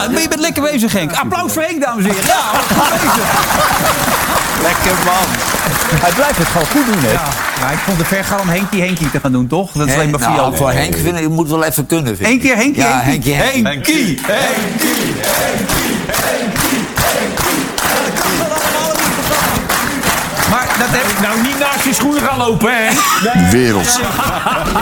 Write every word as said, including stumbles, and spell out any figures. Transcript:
Ja, maar je bent lekker bezig, Henk. Applaus voor Henk, dames en heren. Ja, goed bezig. Lekker man. Hij blijft het gewoon goed doen, hè? Ja, maar ik vond het ver gaan om Henkie Henkie te gaan doen, toch? Dat is alleen maar nou, Fio. voor Henk vind ik, het moet wel even kunnen. Vind Eén keer Henkie, ja, Henkie. Henkie, Henkie. Henkie, Henkie, Henkie, Henkie, Henkie. Dat kan wel allemaal in het programma. Maar dat heb ik Nou, niet naast je schoenen gaan lopen, hè? Wereld.